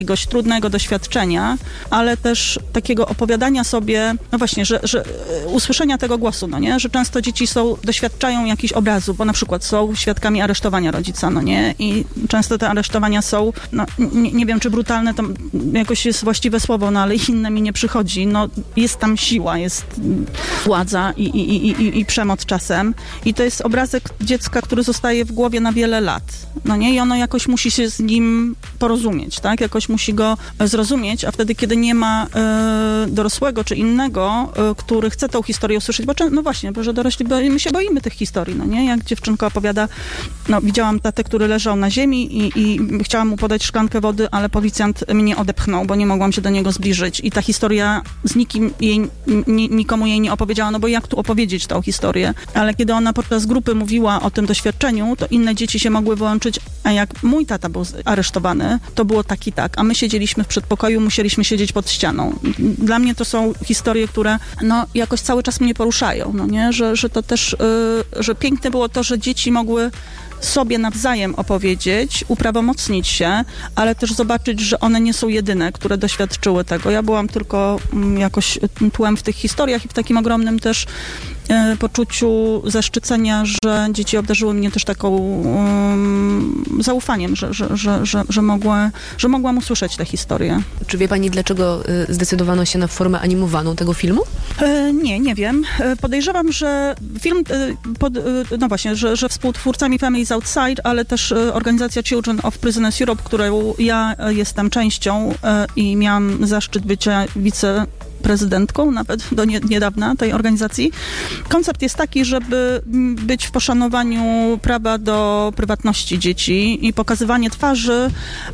jakiegoś trudnego doświadczenia, ale też takiego opowiadania sobie, no właśnie, że usłyszenia tego głosu, no nie? Że często dzieci doświadczają jakichś obrazów, bo na przykład są świadkami aresztowania rodzica, no nie? I często te aresztowania są, no nie wiem, czy brutalne, to jakoś jest właściwe słowo, no ale inne mi nie przychodzi. No jest tam siła, jest władza i przemoc czasem. I to jest obrazek dziecka, który zostaje w głowie na wiele lat, no nie? I ono jakoś musi się z nim porozumieć, tak? Jakoś musi go zrozumieć, a wtedy, kiedy nie ma dorosłego czy innego, który chce tą historię usłyszeć, bo no właśnie, bo że dorośli, my się boimy tych historii, no nie? Jak dziewczynka opowiada, no widziałam tatę, który leżał na ziemi i chciałam mu podać szklankę wody, ale policjant mnie odepchnął, bo nie mogłam się do niego zbliżyć i ta historia z nikim nikomu jej nie opowiedziała, no bo jak tu opowiedzieć tą historię? Ale kiedy ona podczas grupy mówiła o tym doświadczeniu, to inne dzieci się mogły wyłączyć, a jak mój tata był aresztowany, to było tak i tak, a my siedzieliśmy w przedpokoju, musieliśmy siedzieć pod ścianą. Dla mnie to są historie, które no jakoś cały czas mnie poruszają, no nie? Że to też, że piękne było to, że dzieci mogły sobie nawzajem opowiedzieć, uprawomocnić się, ale też zobaczyć, że one nie są jedyne, które doświadczyły tego. Ja byłam tylko jakoś tłem w tych historiach i w takim ogromnym też poczuciu zaszczycenia, że dzieci obdarzyły mnie też taką zaufaniem, że mogłam usłyszeć tę historię. Czy wie pani, dlaczego zdecydowano się na formę animowaną tego filmu? Nie wiem. Podejrzewam, że film, no właśnie, że współtwórcami Families Outside, ale też organizacja Children of Prisoners Europe, którą ja jestem częścią i miałam zaszczyt bycia wiceprezydentką nawet do niedawna tej organizacji. Koncept jest taki, żeby być w poszanowaniu prawa do prywatności dzieci i pokazywanie twarzy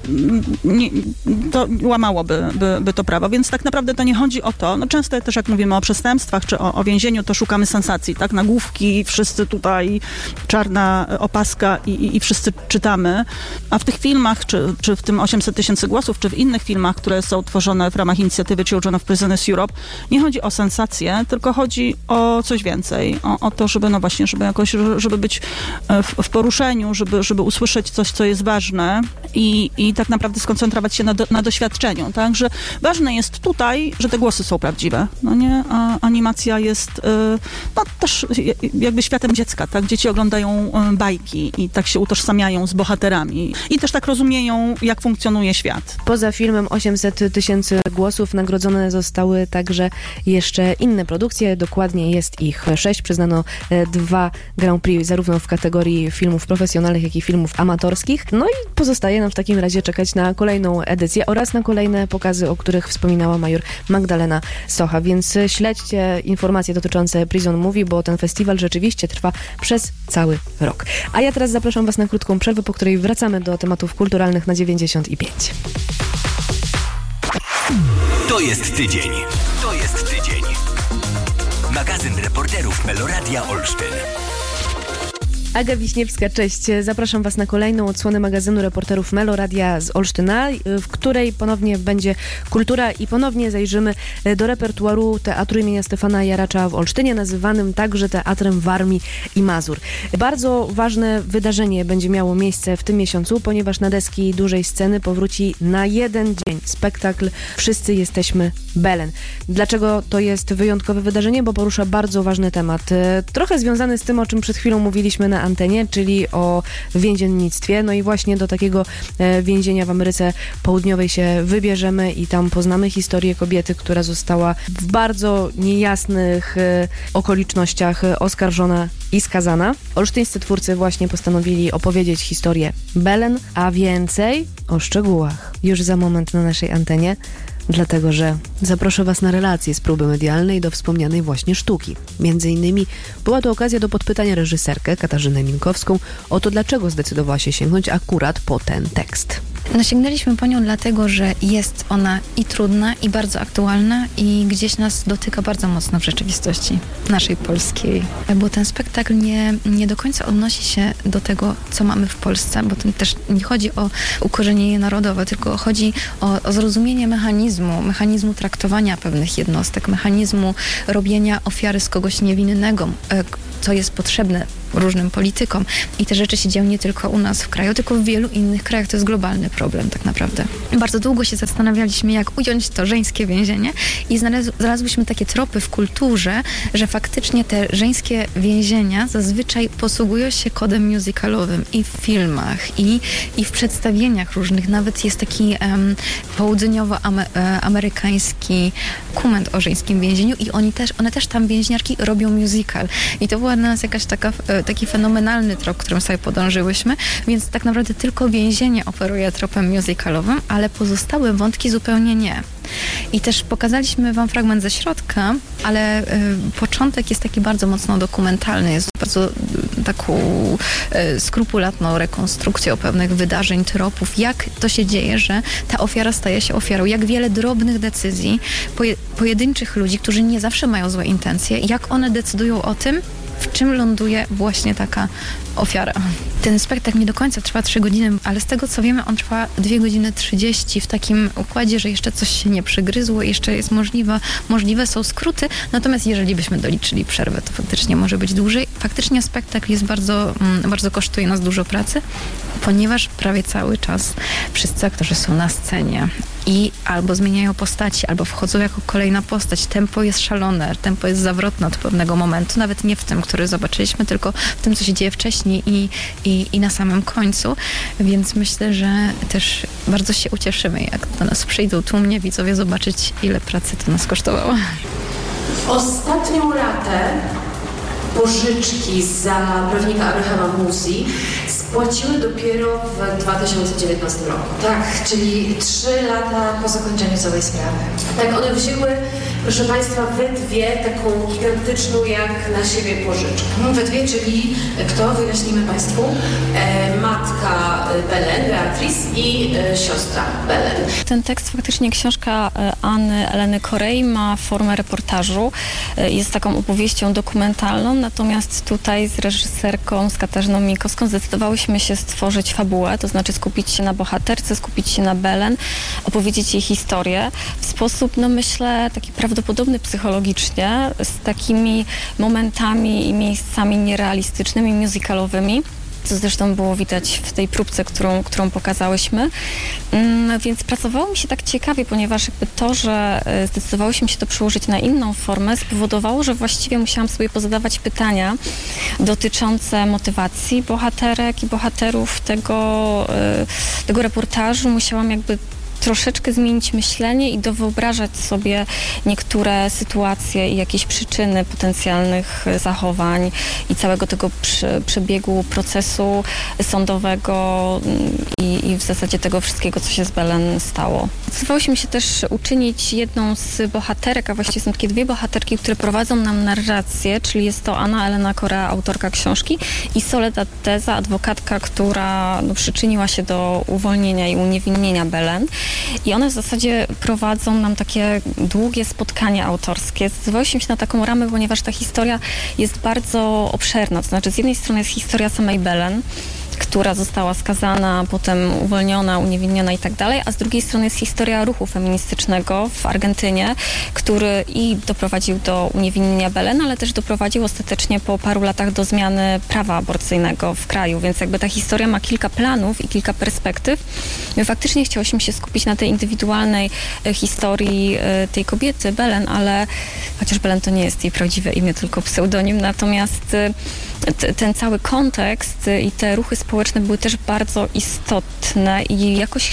to łamałoby to prawo, więc tak naprawdę to nie chodzi o to. No często też jak mówimy o przestępstwach czy o więzieniu, to szukamy sensacji, tak? Nagłówki, wszyscy tutaj czarna opaska i wszyscy czytamy, a w tych filmach, czy w tym 800 tysięcy głosów, czy w innych filmach, które są tworzone w ramach inicjatywy Children of Prisoners Europe, nie chodzi o sensację, tylko chodzi o coś więcej, o to, żeby no właśnie, żeby jakoś, żeby być w poruszeniu, żeby usłyszeć coś, co jest ważne i tak naprawdę skoncentrować się na doświadczeniu, tak, że ważne jest tutaj, że te głosy są prawdziwe, no nie, a animacja jest no też jakby światem dziecka, tak, dzieci oglądają bajki i tak się utożsamiają z bohaterami i też tak rozumieją, jak funkcjonuje świat. Poza filmem 800 tysięcy głosów nagrodzone zostały także jeszcze inne produkcje, dokładnie jest ich 6. Przyznano 2 Grand Prix zarówno w kategorii filmów profesjonalnych, jak i filmów amatorskich. No i pozostaje nam w takim razie czekać na kolejną edycję oraz na kolejne pokazy, o których wspominała major Magdalena Socha, więc śledźcie informacje dotyczące Prison Movie, bo ten festiwal rzeczywiście trwa przez cały rok. A ja teraz zapraszam Was na krótką przerwę, po której wracamy do tematów kulturalnych na 95. To jest tydzień. To jest tydzień. Magazyn reporterów Meloradia Olsztyn. Aga Wiśniewska, cześć. Zapraszam Was na kolejną odsłonę magazynu reporterów Meloradia z Olsztyna, w której ponownie będzie kultura i ponownie zajrzymy do repertuaru Teatru imienia Stefana Jaracza w Olsztynie, nazywanym także Teatrem Warmii i Mazur. Bardzo ważne wydarzenie będzie miało miejsce w tym miesiącu, ponieważ na deski dużej sceny powróci na jeden dzień spektakl Wszyscy jesteśmy Belen. Dlaczego to jest wyjątkowe wydarzenie? Bo porusza bardzo ważny temat, trochę związany z tym, o czym przed chwilą mówiliśmy na antenie, czyli o więziennictwie. No i właśnie do takiego więzienia w Ameryce Południowej się wybierzemy i tam poznamy historię kobiety, która została w bardzo niejasnych okolicznościach oskarżona i skazana. Olsztyńscy twórcy właśnie postanowili opowiedzieć historię Belen, a więcej o szczegółach już za moment na naszej antenie, dlatego że zaproszę Was na relację z próby medialnej do wspomnianej właśnie sztuki. Między innymi była to okazja do podpytania reżyserkę Katarzynę Minkowską o to, dlaczego zdecydowała się sięgnąć akurat po ten tekst. No sięgnęliśmy po nią dlatego, że jest ona i trudna, i bardzo aktualna i gdzieś nas dotyka bardzo mocno w rzeczywistości naszej polskiej. Bo ten spektakl nie do końca odnosi się do tego, co mamy w Polsce, bo to też nie chodzi o ukorzenienie narodowe, tylko chodzi o zrozumienie mechanizmu traktowania pewnych jednostek, mechanizmu robienia ofiary z kogoś niewinnego, co jest potrzebne różnym politykom. I te rzeczy się dzieją nie tylko u nas w kraju, tylko w wielu innych krajach. To jest globalny problem tak naprawdę. Bardzo długo się zastanawialiśmy, jak ująć to żeńskie więzienie i znalazłyśmy takie tropy w kulturze, że faktycznie te żeńskie więzienia zazwyczaj posługują się kodem musicalowym i w filmach, i w przedstawieniach różnych. Nawet jest taki południowoamerykański dokument o żeńskim więzieniu i one też tam więźniarki robią musical. I to była dla nas jakaś taki fenomenalny trop, którym sobie podążyłyśmy, więc tak naprawdę tylko więzienie operuje tropem musicalowym, ale pozostałe wątki zupełnie nie. I też pokazaliśmy wam fragment ze środka, ale początek jest taki bardzo mocno dokumentalny, jest bardzo taką skrupulatną rekonstrukcją pewnych wydarzeń, tropów, jak to się dzieje, że ta ofiara staje się ofiarą, jak wiele drobnych decyzji pojedynczych ludzi, którzy nie zawsze mają złe intencje, jak one decydują o tym, w czym ląduje właśnie taka ofiara. Ten spektakl nie do końca trwa 3 godziny, ale z tego co wiemy, on trwa 2 godziny 30 w takim układzie, że jeszcze coś się nie przygryzło, jeszcze jest możliwe są skróty, natomiast jeżeli byśmy doliczyli przerwę, to faktycznie może być dłużej. Faktycznie spektakl jest bardzo kosztuje nas dużo pracy, ponieważ prawie cały czas wszyscy aktorzy są na scenie i albo zmieniają postaci, albo wchodzą jako kolejna postać. Tempo jest szalone, tempo jest zawrotne od pewnego momentu, nawet nie w tym, który zobaczyliśmy, tylko w tym, co się dzieje wcześniej i na samym końcu. Więc myślę, że też bardzo się ucieszymy, jak do nas przyjdą tłumnie widzowie zobaczyć, ile pracy to nas kosztowało. Ostatnią ratę pożyczki za prawnika Abrahama Musi spłaciły dopiero w 2019 roku. Tak, czyli 3 lata po zakończeniu całej sprawy. Tak, one wzięły, proszę Państwa, we dwie taką gigantyczną jak na siebie pożyczkę. We dwie, czyli kto? Wyjaśnimy Państwu. Matka Belen, Beatrice i siostra Belen. Ten tekst, faktycznie książka Anny Eleny Korei ma formę reportażu. Jest taką opowieścią dokumentalną, natomiast tutaj z reżyserką, z Katarzyną Minkowską zdecydowałyśmy się stworzyć fabułę, to znaczy skupić się na bohaterce, skupić się na Belen, opowiedzieć jej historię w sposób, no myślę, taki prawdopodobny psychologicznie, z takimi momentami i miejscami nierealistycznymi, musicalowymi, co zresztą było widać w tej próbce, którą pokazałyśmy. Więc pracowało mi się tak ciekawie, ponieważ jakby to, że zdecydowałyśmy się to przełożyć na inną formę, spowodowało, że właściwie musiałam sobie pozadawać pytania dotyczące motywacji bohaterek i bohaterów tego reportażu. Musiałam jakby troszeczkę zmienić myślenie i dowyobrażać sobie niektóre sytuacje i jakieś przyczyny potencjalnych zachowań i całego tego przebiegu procesu sądowego i w zasadzie tego wszystkiego, co się z Belen stało. Zdecydowałyśmy się też uczynić jedną z bohaterek, a właściwie są takie 2 bohaterki, które prowadzą nam narrację, czyli jest to Anna Elena Korea, autorka książki, i Soledad Deza, adwokatka, która przyczyniła się do uwolnienia i uniewinnienia Belen. I one w zasadzie prowadzą nam takie długie spotkania autorskie. Zdecydowałyśmy się na taką ramę, ponieważ ta historia jest bardzo obszerna. To znaczy z jednej strony jest historia samej Belen, która została skazana, potem uwolniona, uniewinniona i tak dalej, a z drugiej strony jest historia ruchu feministycznego w Argentynie, który i doprowadził do uniewinnienia Belen, ale też doprowadził ostatecznie po paru latach do zmiany prawa aborcyjnego w kraju, więc jakby ta historia ma kilka planów i kilka perspektyw. My faktycznie chciałyśmy się skupić na tej indywidualnej historii tej kobiety, Belen, ale chociaż Belen to nie jest jej prawdziwe imię, tylko pseudonim, natomiast ten cały kontekst i te ruchy społeczne były też bardzo istotne i jakoś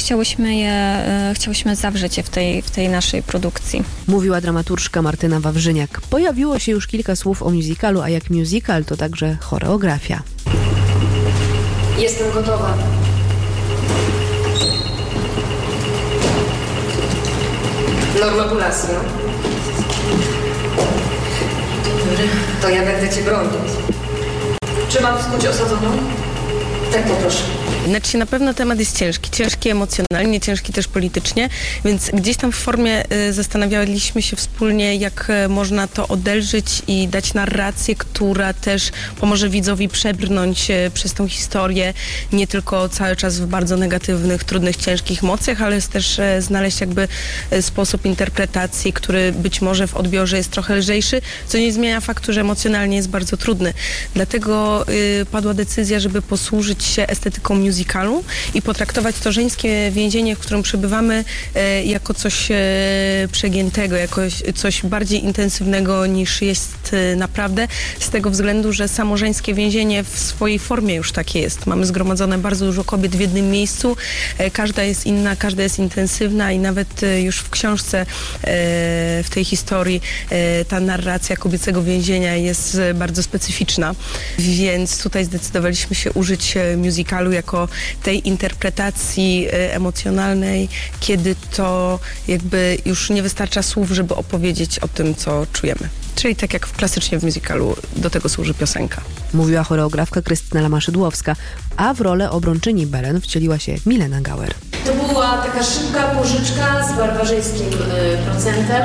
chciałyśmy zawrzeć je w tej naszej produkcji. Mówiła dramaturżka Martyna Wawrzyniak. Pojawiło się już kilka słów o musicalu, a jak musical to także choreografia. Jestem gotowa. Normabulacja. To ja będę cię bronić. Czy mam skuć osadzoną? Tak, poproszę. Znaczy na pewno temat jest ciężki. ciężki emocjonalnie, ciężki też politycznie, więc gdzieś tam w formie zastanawialiśmy się wspólnie, jak można to odelżyć i dać narrację, która też pomoże widzowi przebrnąć przez tą historię, nie tylko cały czas w bardzo negatywnych, trudnych, ciężkich emocjach, ale też znaleźć jakby sposób interpretacji, który być może w odbiorze jest trochę lżejszy, co nie zmienia faktu, że emocjonalnie jest bardzo trudny. Dlatego padła decyzja, żeby posłużyć się estetyką musicalu i potraktować to żeńskie więzienie, w którym przebywamy, jako coś przegiętego, jako coś bardziej intensywnego niż jest naprawdę, z tego względu, że samo żeńskie więzienie w swojej formie już takie jest. Mamy zgromadzone bardzo dużo kobiet w jednym miejscu, każda jest inna, każda jest intensywna i nawet już w książce, w tej historii ta narracja kobiecego więzienia jest bardzo specyficzna, więc tutaj zdecydowaliśmy się użyć musicalu jako tej interpretacji emocjonalnej, kiedy to jakby już nie wystarcza słów, żeby opowiedzieć o tym, co czujemy. Czyli tak jak klasycznie w musicalu, do tego służy piosenka. Mówiła choreografka Krystyna Lamaszydłowska, a w rolę obrończyni Belen wcieliła się Milena Gauer. To była taka szybka pożyczka z barbarzyńskim procentem.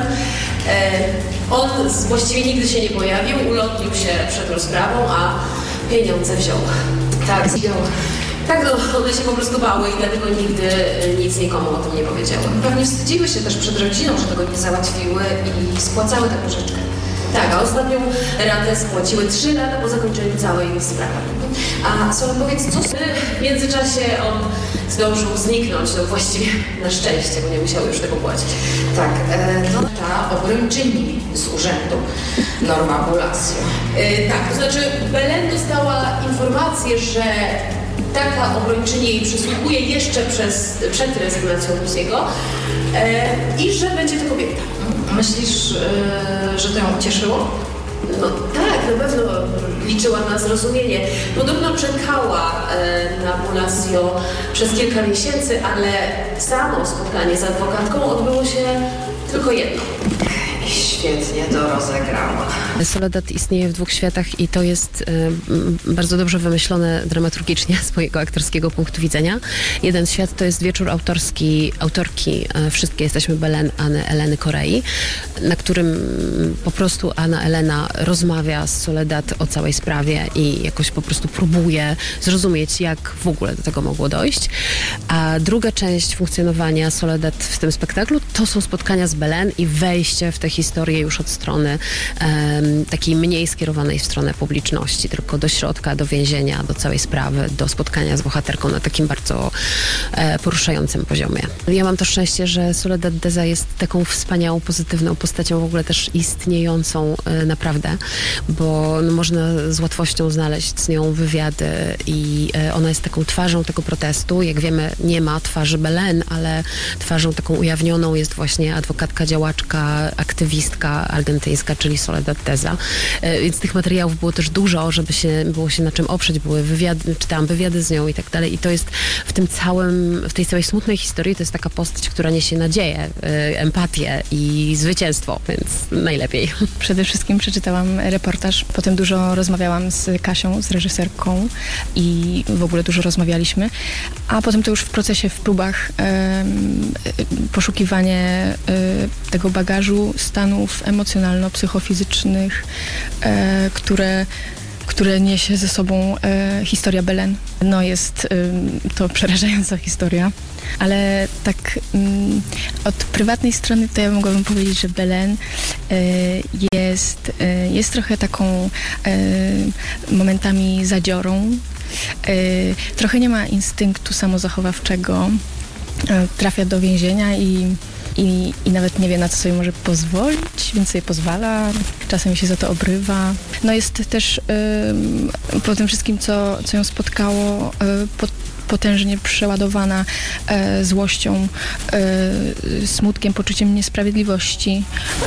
On właściwie nigdy się nie pojawił, ulotnił się przed rozprawą, a pieniądze wziął. Tak, wziął. Tak, no, one się po prostu bały i dlatego nigdy nic nikomu o tym nie powiedziały. Pewnie wstydziły się też przed rodziną, że tego nie załatwiły i spłacały tę pożyczkę. Tak, a ostatnią ratę spłaciły 3 lata po zakończeniu całej sprawy. A Solo, powiedz, co... W międzyczasie on zdążył zniknąć, no właściwie na szczęście, bo nie musiał już tego płacić. Tak, to ta obrończyni z urzędu, Norma Bulacio. Tak, to znaczy Belen dostała informację, że taka obrończyni jej przysługuje jeszcze przed rezygnacją Lucy'ego i że będzie to kobieta. Myślisz, że to ją ucieszyło? No tak, na pewno liczyła na zrozumienie. Podobno czekała na Bulacio przez kilka miesięcy, ale samo spotkanie z adwokatką odbyło się tylko jedno. Świetnie to rozegrała. Soledad istnieje w 2 światach i to jest bardzo dobrze wymyślone dramaturgicznie z mojego aktorskiego punktu widzenia. Jeden świat to jest wieczór autorki Wszystkie jesteśmy Belen, Anny Eleny Korei, na którym po prostu Anna Elena rozmawia z Soledad o całej sprawie i jakoś po prostu próbuje zrozumieć, jak w ogóle do tego mogło dojść. A druga część funkcjonowania Soledad w tym spektaklu to są spotkania z Belen i wejście w tę historię już od strony takiej mniej skierowanej w stronę publiczności, tylko do środka, do więzienia, do całej sprawy, do spotkania z bohaterką na takim bardzo poruszającym poziomie. Ja mam to szczęście, że Soledad Deza jest taką wspaniałą, pozytywną postacią, w ogóle też istniejącą naprawdę, bo no, można z łatwością znaleźć z nią wywiady i ona jest taką twarzą tego protestu. Jak wiemy, nie ma twarzy Belen, ale twarzą taką ujawnioną jest właśnie adwokatka, działaczka, aktywistka argentyńska, czyli Soledad Deza. Więc tych materiałów było też dużo, żeby było się na czym oprzeć. Były wywiady, czytałam wywiady z nią i tak dalej. I to jest w tej całej smutnej historii, to jest taka postać, która niesie nadzieję, empatię i zwycięstwo, więc najlepiej. Przede wszystkim przeczytałam reportaż, potem dużo rozmawiałam z Kasią, z reżyserką i w ogóle dużo rozmawialiśmy, a potem to już w procesie, w próbach poszukiwanie tego bagażu stanów emocjonalno-psychofizycznych, które niesie ze sobą historia Belen. No jest to przerażająca historia, ale tak od prywatnej strony to ja mogłabym powiedzieć, że Belen jest trochę taką momentami zadziorą. Trochę nie ma instynktu samozachowawczego. Trafia do więzienia i nawet nie wie, na co sobie może pozwolić, więc sobie pozwala, czasem się za to obrywa. No jest też po tym wszystkim, co ją spotkało, potężnie przeładowana złością, smutkiem, poczuciem niesprawiedliwości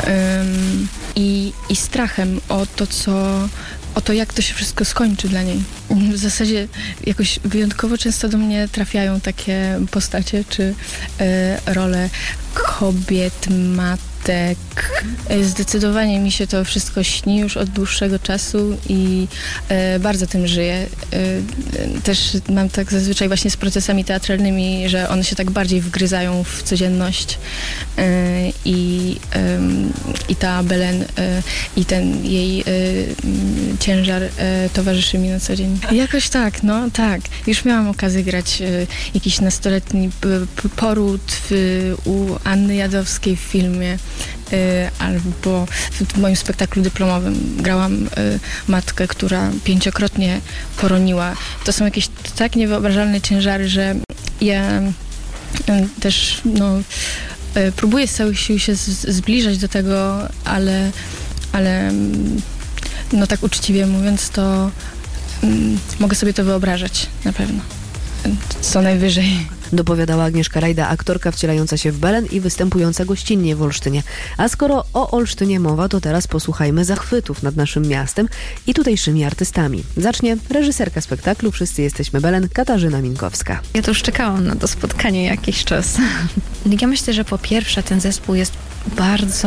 i strachem o to, jak to się wszystko skończy dla niej. W zasadzie jakoś wyjątkowo często do mnie trafiają takie postacie czy role kobiet, matek, Tak, zdecydowanie mi się to wszystko śni już od dłuższego czasu i bardzo tym żyję. Też mam tak zazwyczaj właśnie z procesami teatralnymi, że one się tak bardziej wgryzają w codzienność i ta Belen i ten jej ciężar towarzyszy mi na co dzień. Jakoś tak, no tak. Już miałam okazję grać jakiś nastoletni poród u Anny Jadowskiej w filmie, albo w moim spektaklu dyplomowym grałam matkę, która 5-krotnie poroniła. To są jakieś tak niewyobrażalne ciężary, że ja też próbuję z całych sił się zbliżać do tego, ale no tak uczciwie mówiąc, to mogę sobie to wyobrażać na pewno. Co najwyżej. Dopowiadała Agnieszka Rajda, aktorka wcielająca się w Belen i występująca gościnnie w Olsztynie. A skoro o Olsztynie mowa, to teraz posłuchajmy zachwytów nad naszym miastem i tutejszymi artystami. Zacznie reżyserka spektaklu Wszyscy jesteśmy Belen, Katarzyna Minkowska. Ja to już czekałam na to spotkanie jakiś czas. Ja myślę, że po pierwsze ten zespół jest bardzo,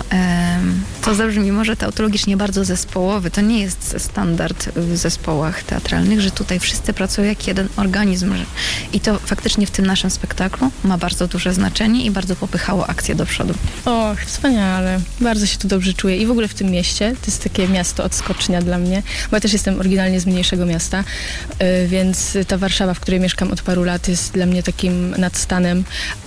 to zabrzmi może teatrologicznie bardzo zespołowy. To nie jest standard w zespołach teatralnych, że tutaj wszyscy pracują jak jeden organizm. I to faktycznie w tym naszym spektaklu ma bardzo duże znaczenie i bardzo popychało akcję do przodu. Och, wspaniale. Bardzo się tu dobrze czuję i w ogóle w tym mieście. To jest takie miasto odskocznia dla mnie, bo ja też jestem oryginalnie z mniejszego miasta, więc ta Warszawa, w której mieszkam od paru lat, jest dla mnie takim nadstanem.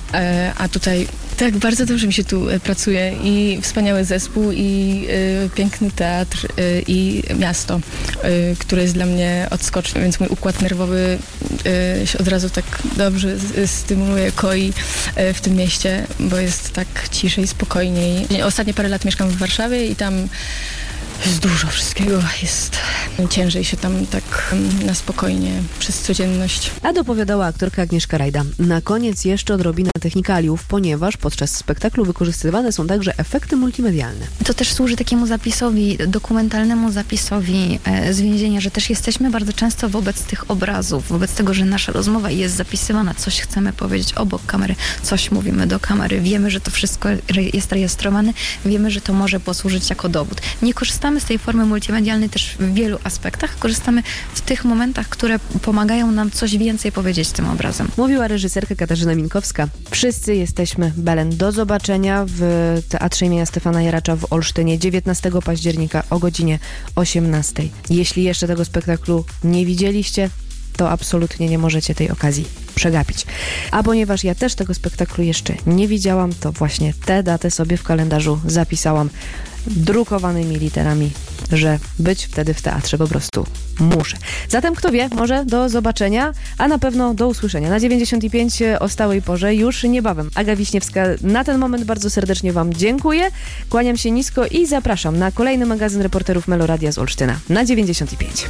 A tutaj tak bardzo dobrze mi się tu pracuje i wspaniały zespół i piękny teatr i miasto, które jest dla mnie odskoczne, więc mój układ nerwowy się od razu tak dobrze stymuluje, koi w tym mieście, bo jest tak ciszej, spokojniej. Ostatnie parę lat mieszkam w Warszawie i tam jest dużo wszystkiego, jest ciężej się tam tak na spokojnie przez codzienność. A dopowiadała aktorka Agnieszka Rajda. Na koniec jeszcze odrobina technikaliów, ponieważ podczas spektaklu wykorzystywane są także efekty multimedialne. To też służy takiemu zapisowi, dokumentalnemu zapisowi z więzienia, że też jesteśmy bardzo często wobec tych obrazów, wobec tego, że nasza rozmowa jest zapisywana, coś chcemy powiedzieć obok kamery, coś mówimy do kamery, wiemy, że to wszystko jest rejestrowane, wiemy, że to może posłużyć jako dowód. Nie korzystamy z tej formy multimedialnej też w wielu aspektach. Korzystamy w tych momentach, które pomagają nam coś więcej powiedzieć tym obrazem. Mówiła reżyserka Katarzyna Minkowska. Wszyscy jesteśmy Belen. Do zobaczenia w Teatrze imienia Stefana Jaracza w Olsztynie 19 października o godzinie 18. Jeśli jeszcze tego spektaklu nie widzieliście, to absolutnie nie możecie tej okazji przegapić. A ponieważ ja też tego spektaklu jeszcze nie widziałam, to właśnie tę datę sobie w kalendarzu zapisałam drukowanymi literami, że być wtedy w teatrze po prostu muszę. Zatem kto wie, może do zobaczenia, a na pewno do usłyszenia. Na 95 o stałej porze już niebawem. Aga Wiśniewska, na ten moment bardzo serdecznie Wam dziękuję, kłaniam się nisko i zapraszam na kolejny magazyn reporterów Meloradia z Olsztyna na 95.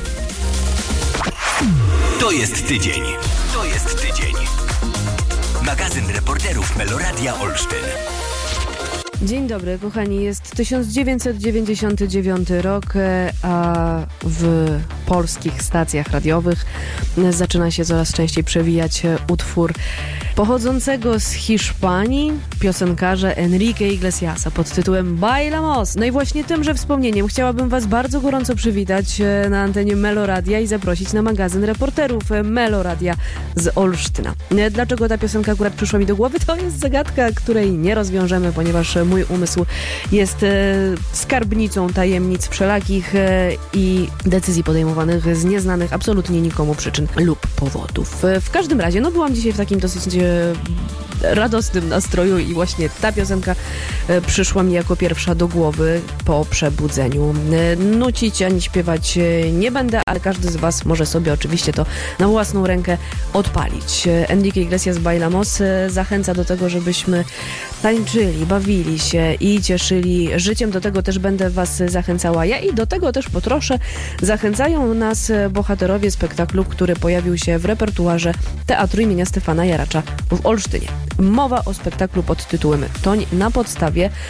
To jest tydzień. To jest tydzień. Magazyn reporterów Meloradia Olsztyn. Dzień dobry, kochani. Jest 1999 rok, a w polskich stacjach radiowych zaczyna się coraz częściej przewijać utwór pochodzącego z Hiszpanii piosenkarza Enrique Iglesiasa pod tytułem Bailamos. No i właśnie tymże wspomnieniem chciałabym Was bardzo gorąco przywitać na antenie Meloradia i zaprosić na magazyn reporterów Meloradia z Olsztyna. Dlaczego ta piosenka akurat przyszła mi do głowy? To jest zagadka, której nie rozwiążemy, ponieważ mój umysł jest skarbnicą tajemnic wszelakich i decyzji podejmowanych z nieznanych absolutnie nikomu przyczyn lub powodów. W każdym razie, byłam dzisiaj w takim dosyć radosnym nastroju i właśnie ta piosenka przyszła mi jako pierwsza do głowy po przebudzeniu. Nucić ani śpiewać nie będę, ale każdy z Was może sobie oczywiście to na własną rękę odpalić. Enrique Iglesias Bailamos zachęca do tego, żebyśmy tańczyli, bawili się i cieszyli życiem. Do tego też będę Was zachęcała ja i do tego też po trosze zachęcają nas bohaterowie spektaklu, który pojawił się w repertuarze Teatru imienia Stefana Jaracza w Olsztynie. Mowa o spektaklu pod tytułem Toń na podstawie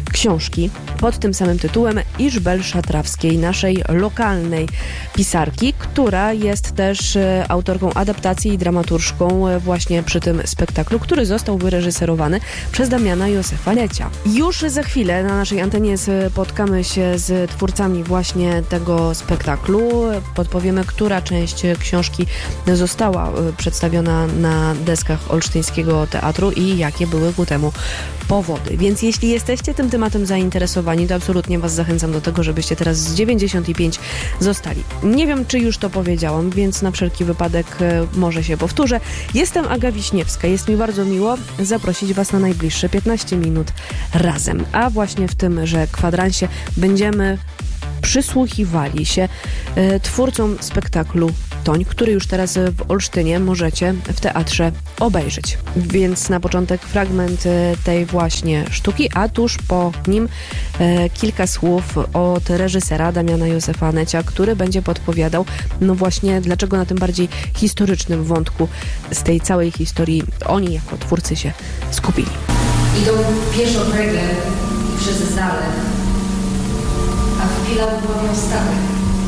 książki pod tym samym tytułem Izabeli Szatrawskiej, naszej lokalnej pisarki, która jest też autorką adaptacji i dramaturżką właśnie przy tym spektaklu, który został wyreżyserowany przez Damiana Józefa Necia. Już za chwilę na naszej antenie spotkamy się z twórcami właśnie tego spektaklu. Podpowiemy, która część książki została przedstawiona na deskach Olsztyńskiego Teatru i jakie były ku temu powody. Więc jeśli jesteście tym tematem zainteresowani, to absolutnie Was zachęcam do tego, żebyście teraz z 95 zostali. Nie wiem, czy już to powiedziałam, więc na wszelki wypadek może się powtórzę. Jestem Aga Wiśniewska. Jest mi bardzo miło zaprosić Was na najbliższe 15 minut razem. A właśnie w tymże kwadransie będziemy przysłuchiwali się twórcom spektaklu Toń, który już teraz w Olsztynie możecie w teatrze obejrzeć. Więc na początek fragment tej właśnie sztuki, a tuż po nim kilka słów od reżysera Damiana Józefa Necia, który będzie podpowiadał, no właśnie, dlaczego na tym bardziej historycznym wątku z tej całej historii oni jako twórcy się skupili. Idą pieszo bregiem i przez zalew, a w chwilę łowią statek.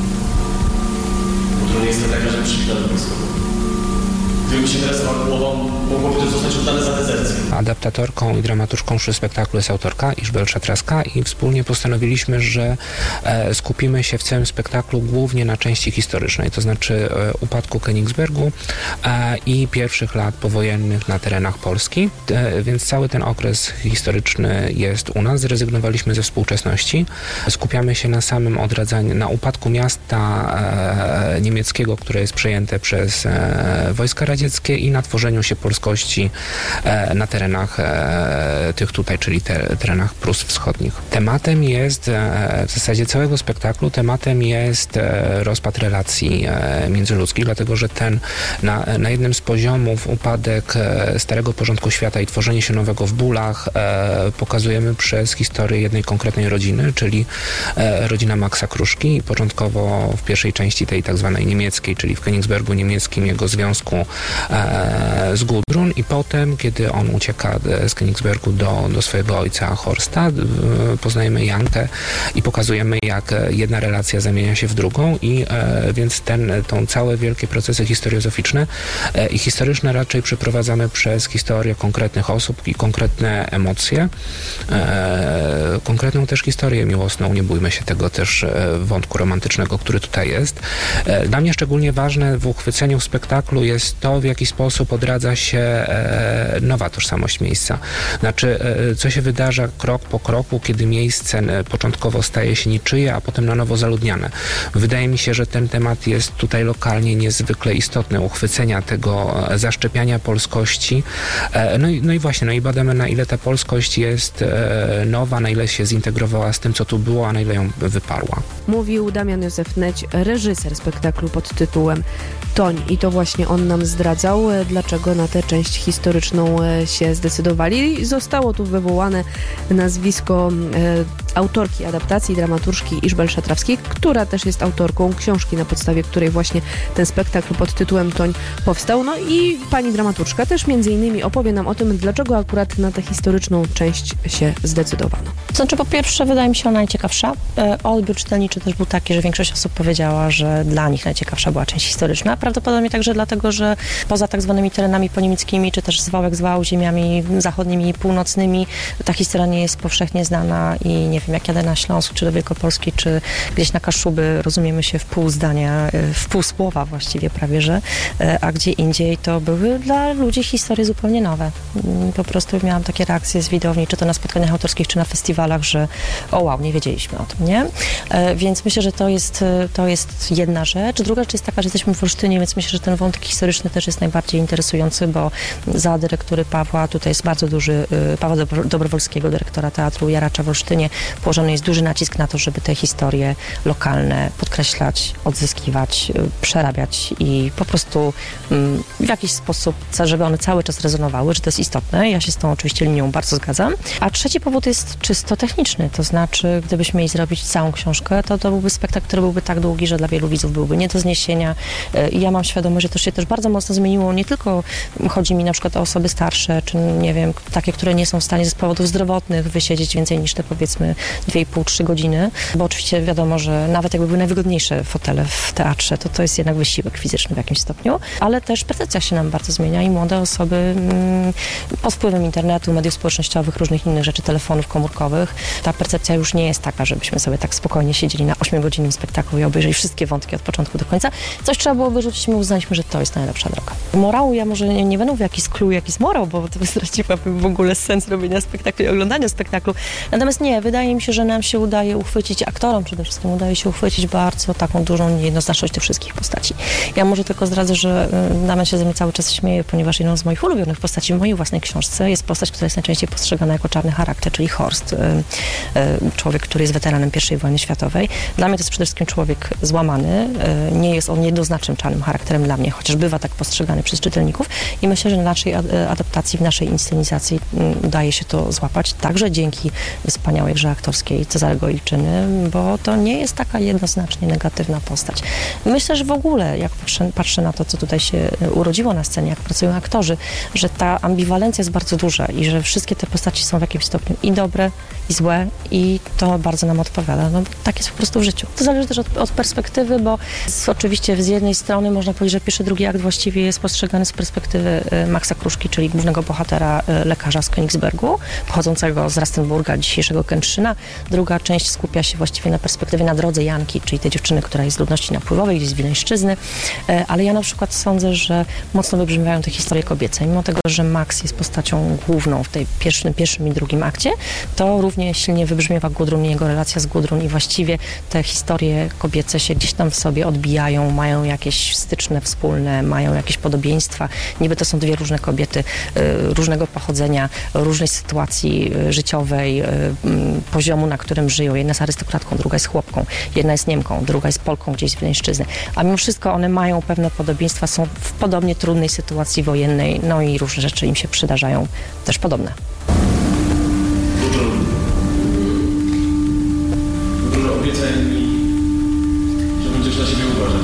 To nie jest to taka, że przypila do blisko. Gdyby się interesował głową, mogłoby to zostać uznane za dezercję. Adaptatorką i dramaturżką przy spektaklu jest autorka Izabela Szatrawska i wspólnie postanowiliśmy, że skupimy się w całym spektaklu głównie na części historycznej, to znaczy upadku Königsbergu i pierwszych lat powojennych na terenach Polski, więc cały ten okres historyczny jest u nas. Zrezygnowaliśmy ze współczesności. Skupiamy się na samym odradzaniu, na upadku miasta niemieckiego, które jest przejęte przez wojska radzieckie i na tworzeniu się polskości na terenach tych tutaj, czyli terenach Prus Wschodnich. Tematem jest, w zasadzie całego spektaklu, tematem jest rozpad relacji międzyludzkich, dlatego że na jednym z poziomów upadek starego porządku świata i tworzenie się nowego w bólach pokazujemy przez historię jednej konkretnej rodziny, czyli rodzina Maxa Kruszki i początkowo w pierwszej części tej tak zwanej niemieckiej, czyli w Königsbergu niemieckim, jego związku z Gudrun i potem, kiedy on ucieka z Königsbergu do swojego ojca Horsta, poznajemy Jankę i pokazujemy, jak jedna relacja zamienia się w drugą i więc tą całe wielkie procesy historiozoficzne i historyczne raczej przeprowadzamy przez historię konkretnych osób i konkretne emocje, konkretną też historię miłosną, nie bójmy się tego też wątku romantycznego, który tutaj jest. Dla mnie szczególnie ważne w uchwyceniu spektaklu jest to, w jaki sposób odradza się nowa tożsamość miejsca. Znaczy, co się wydarza krok po kroku, kiedy miejsce początkowo staje się niczyje, a potem na nowo zaludniane. Wydaje mi się, że ten temat jest tutaj lokalnie niezwykle istotny, uchwycenia tego, zaszczepiania polskości. No i właśnie, i badamy, na ile ta polskość jest nowa, na ile się zintegrowała z tym, co tu było, a na ile ją wyparła. Mówił Damian Józef Neć, reżyser spektaklu pod tytułem Toń. I to właśnie on nam zdradzał, dlaczego na tę część historyczną się zdecydowali. Zostało tu wywołane nazwisko autorki adaptacji, dramaturżki Izabeli Szatrawskiej, która też jest autorką książki, na podstawie której właśnie ten spektakl pod tytułem Toń powstał. No i pani dramaturżka też między innymi opowie nam o tym, dlaczego akurat na tę historyczną część się zdecydowano. Znaczy, po pierwsze, wydaje mi się ona najciekawsza. Odbiór czytelniczy też był taki, że większość osób powiedziała, że dla nich najciekawsza była część historyczna. Prawdopodobnie także dlatego, że poza tak zwanymi terenami poniemieckimi, czy też zwał ziemiami zachodnimi i północnymi, ta historia nie jest powszechnie znana i nie wiem, jak jadę na Śląsk, czy do Wielkopolski, czy gdzieś na Kaszuby, rozumiemy się w pół zdania, w pół słowa właściwie prawie, że, a gdzie indziej to były dla ludzi historie zupełnie nowe. Po prostu miałam takie reakcje z widowni, czy to na spotkaniach autorskich, czy na festiwalach, że o wow, nie wiedzieliśmy o tym, nie? Więc myślę, że to jest jedna rzecz. Druga rzecz jest taka, że jesteśmy w Olsztynie, więc myślę, że ten wątek historyczny też jest najbardziej interesujący, bo za dyrektury Pawła, tutaj jest bardzo duży, Pawła Dobrowolskiego, dyrektora Teatru Jaracza w Olsztynie, położony jest duży nacisk na to, żeby te historie lokalne podkreślać, odzyskiwać, przerabiać i po prostu w jakiś sposób, żeby one cały czas rezonowały, że to jest istotne. Ja się z tą oczywiście linią bardzo zgadzam. A trzeci powód jest czysto techniczny, to znaczy, gdybyśmy mieli zrobić całą książkę, to byłby spektakl, który byłby tak długi, że dla wielu widzów byłby nie do zniesienia. I ja mam świadomość, że to się też bardzo mocno zmieniło, nie tylko chodzi mi na przykład o osoby starsze, czy nie wiem, takie, które nie są w stanie z powodów zdrowotnych wysiedzieć więcej niż te powiedzmy 2,5-3 godziny, bo oczywiście wiadomo, że nawet jakby były najwygodniejsze fotele w teatrze, to jest jednak wysiłek fizyczny w jakimś stopniu, ale też percepcja się nam bardzo zmienia i młode osoby pod wpływem internetu, mediów społecznościowych, różnych innych rzeczy, telefonów komórkowych, ta percepcja już nie jest taka, żebyśmy sobie tak spokojnie siedzieli na 8-godzinnym spektaklu i obejrzeli wszystkie wątki od początku do końca. Coś trzeba było wyrzucić i my uznaliśmy, że to jest najlepsza droga. Morału ja może nie będę mówił jakiś clue, jakiś morał, bo to zdradziłaby w ogóle sens robienia spektaklu i oglądania spektaklu. Natomiast nie, wydaje mi się, że nam się udaje uchwycić, aktorom przede wszystkim udaje się uchwycić bardzo taką dużą niejednoznaczność tych wszystkich postaci. Ja może tylko zdradzę, że Damian się ze mnie cały czas śmieje, ponieważ jedną z moich ulubionych postaci w mojej własnej książce jest postać, która jest najczęściej postrzegana jako czarny charakter, czyli Horst, człowiek, który jest weteranem I wojny światowej. Dla mnie to jest przede wszystkim człowiek złamany, nie jest on jednoznacznym czarnym charakterem dla mnie, chociaż bywa tak postrzegany przez czytelników i myślę, że na naszej adaptacji, w naszej inscenizacji udaje się to złapać, także dzięki wspaniałej grze aktorskiej Cezarego Ilczyny, bo to nie jest taka jednoznacznie negatywna postać. Myślę, że w ogóle, jak patrzę na to, co tutaj się urodziło na scenie, jak pracują aktorzy, że ta ambiwalencja jest bardzo duża i że wszystkie te postaci są w jakimś stopniu i dobre, i złe i to bardzo nam odpowiada. No, tak jest po prostu w życiu. To zależy też od perspektywy, bo oczywiście z jednej strony można powiedzieć, że pierwszy, drugi akt właściwie jest postrzegany z perspektywy Maxa Kruszki, czyli głównego bohatera, lekarza z Königsbergu, pochodzącego z Rastenburga, dzisiejszego Kętrzyna. Druga część skupia się właściwie na perspektywie na drodze Janki, czyli tej dziewczyny, która jest z ludności napływowej, gdzieś z Wileńszczyzny. Ale ja na przykład sądzę, że mocno wybrzmiewają te historie kobiece. Mimo tego, że Max jest postacią główną w tej pierwszym i drugim akcie, to równie silnie wybrzmiewa Gudrun i jego relacja z Gudrun i właściwie te historie kobiece się gdzieś tam w sobie odbijają, mają jakieś styczne, wspólne, mają jakieś podobieństwa. Niby to są dwie różne kobiety, różnego pochodzenia, różnej sytuacji życiowej, poziomu, na którym żyją. Jedna jest arystokratką, druga jest chłopką, jedna jest Niemką, druga jest Polką gdzieś z Wileńszczyzny. A mimo wszystko one mają pewne podobieństwa, są w podobnie trudnej sytuacji wojennej, no i różne rzeczy im się przydarzają też podobne. Obiecaj mi, że będziesz na siebie uważać.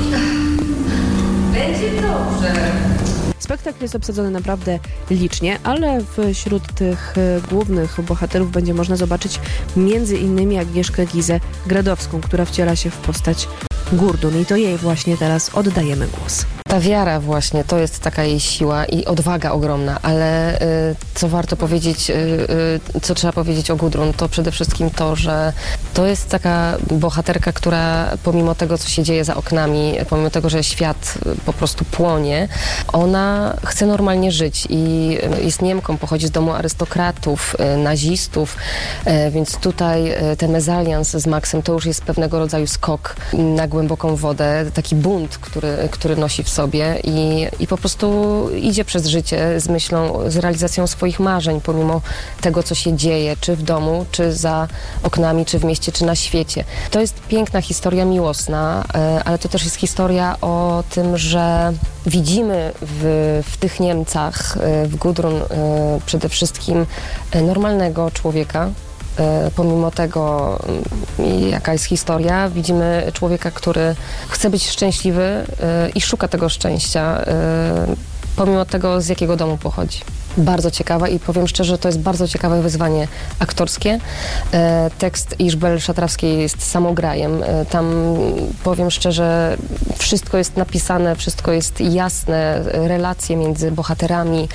Będzie dobrze. Spektakl jest obsadzony naprawdę licznie, ale wśród tych głównych bohaterów będzie można zobaczyć między innymi Agnieszkę Gizę Gradowską, która wciela się w postać Gurdun i to jej właśnie teraz oddajemy głos. Ta wiara właśnie, to jest taka jej siła i odwaga ogromna, ale co warto powiedzieć, co trzeba powiedzieć o Gudrun, to przede wszystkim to, że to jest taka bohaterka, która pomimo tego, co się dzieje za oknami, pomimo tego, że świat po prostu płonie, ona chce normalnie żyć i jest Niemką, pochodzi z domu arystokratów, nazistów, więc tutaj ten mezalians z Maxem to już jest pewnego rodzaju skok na głęboką wodę, taki bunt, który nosi w sobie i po prostu idzie przez życie z myślą, z realizacją swoich marzeń, pomimo tego, co się dzieje, czy w domu, czy za oknami, czy w mieście, czy na świecie. To jest piękna historia miłosna, ale to też jest historia o tym, że widzimy w tych Niemcach, w Gudrun przede wszystkim normalnego człowieka. Pomimo tego, jaka jest historia, widzimy człowieka, który chce być szczęśliwy i szuka tego szczęścia, pomimo tego, z jakiego domu pochodzi. Bardzo ciekawa i powiem szczerze, to jest bardzo ciekawe wyzwanie aktorskie. Tekst Izabeli Szatrawskiej jest samograjem. Tam powiem szczerze, wszystko jest napisane, wszystko jest jasne, relacje między bohaterami,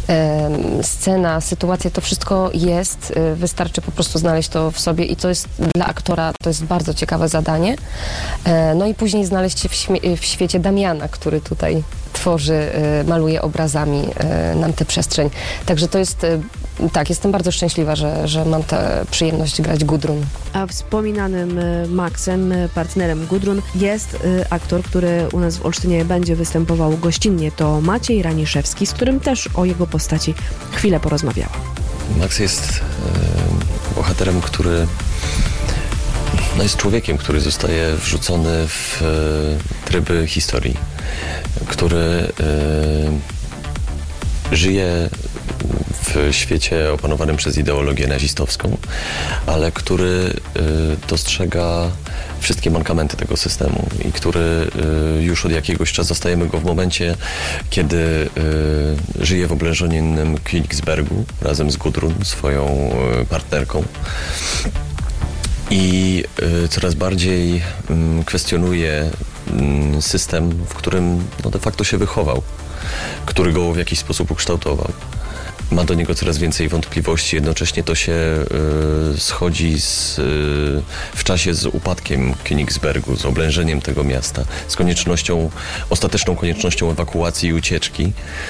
scena, sytuacja, to wszystko jest. Wystarczy po prostu znaleźć to w sobie i to jest dla aktora, to jest bardzo ciekawe zadanie. No i później znaleźć się w świecie Damiana, który tutaj tworzy, maluje obrazami nam tę przestrzeń. Także to jest, tak, jestem bardzo szczęśliwa, że mam tę przyjemność grać Gudrun. A wspominanym Maxem, partnerem Gudrun, jest aktor, który u nas w Olsztynie będzie występował gościnnie. To Maciej Raniszewski, z którym też o jego postaci chwilę porozmawiałam. Max jest bohaterem, który jest człowiekiem, który zostaje wrzucony w tryby historii, który żyje w w świecie opanowanym przez ideologię nazistowską, ale który dostrzega wszystkie mankamenty tego systemu i który już od jakiegoś czasu zastajemy go w momencie, kiedy żyje w oblężonym Königsbergu razem z Gudrun, swoją partnerką. I coraz bardziej kwestionuje system, w którym de facto się wychował, który go w jakiś sposób ukształtował. Ma do niego coraz więcej wątpliwości, jednocześnie to się schodzi w czasie z upadkiem Königsbergu, z oblężeniem tego miasta, z ostateczną koniecznością ewakuacji i ucieczki,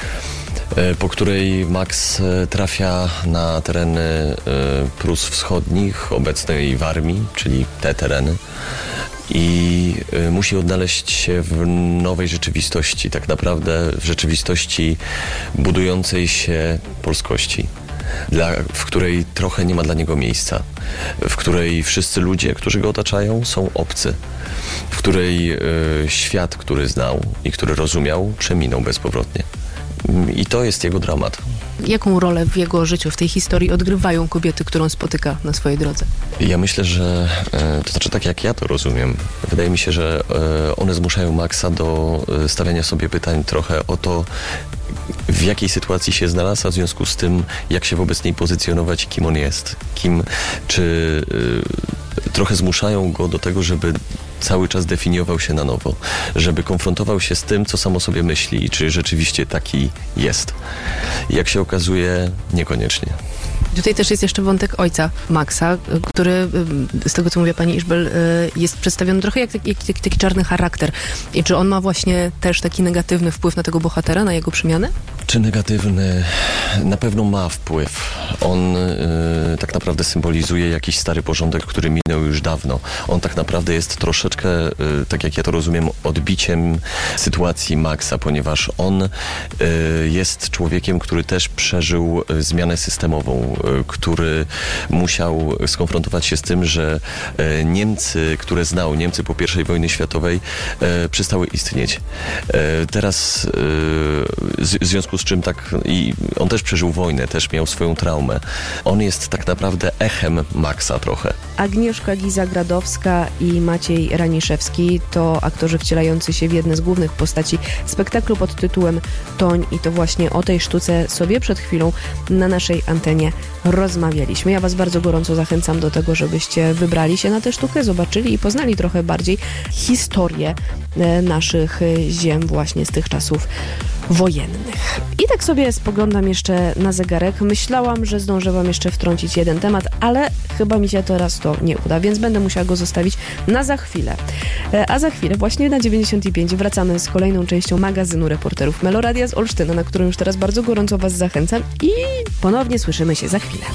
po której Max trafia na tereny Prus Wschodnich, obecnej Warmii, czyli te tereny, i musi odnaleźć się w nowej rzeczywistości, tak naprawdę w rzeczywistości budującej się polskości, w której trochę nie ma dla niego miejsca, w której wszyscy ludzie, którzy go otaczają, są obcy, w której świat, który znał i który rozumiał, przeminął bezpowrotnie. I to jest jego dramat. Jaką rolę w jego życiu, w tej historii odgrywają kobiety, którą spotyka na swojej drodze? Ja myślę, że to znaczy tak jak ja to rozumiem, wydaje mi się, że one zmuszają Maxa do stawiania sobie pytań trochę o to, w jakiej sytuacji się znalazł, a w związku z tym, jak się wobec niej pozycjonować i kim on jest. Czy trochę zmuszają go do tego, żeby cały czas definiował się na nowo, żeby konfrontował się z tym, co sam o sobie myśli i czy rzeczywiście taki jest. Jak się okazuje, niekoniecznie. Tutaj też jest jeszcze wątek ojca Maxa, który, z tego co mówiła pani Iżbel, jest przedstawiony trochę jak taki czarny charakter. I czy on ma właśnie też taki negatywny wpływ na tego bohatera, na jego przemianę? Czy negatywny? Na pewno ma wpływ. On tak naprawdę symbolizuje jakiś stary porządek, który minął już dawno. On tak naprawdę jest troszeczkę, tak jak ja to rozumiem, odbiciem sytuacji Maxa, ponieważ on jest człowiekiem, który też przeżył zmianę systemową, który musiał skonfrontować się z tym, że Niemcy, które znał, Niemcy po I wojnie światowej, przestały istnieć. Teraz w związku z czym i on też przeżył wojnę, też miał swoją traumę. On jest tak naprawdę echem Maxa trochę. Agnieszka Giza-Gradowska i Maciej Raniszewski to aktorzy wcielający się w jedne z głównych postaci spektaklu pod tytułem Toń, i to właśnie o tej sztuce sobie przed chwilą na naszej antenie rozmawialiśmy. Ja was bardzo gorąco zachęcam do tego, żebyście wybrali się na tę sztukę, zobaczyli i poznali trochę bardziej historię naszych ziem właśnie z tych czasów wojennych. I tak sobie spoglądam jeszcze na zegarek. Myślałam, że zdążę wam jeszcze wtrącić jeden temat, ale chyba mi się teraz to nie uda, więc będę musiała go zostawić na za chwilę. A za chwilę właśnie na 95 wracamy z kolejną częścią magazynu reporterów Meloradia z Olsztyna, na którą już teraz bardzo gorąco was zachęcam i ponownie słyszymy się za chwilę.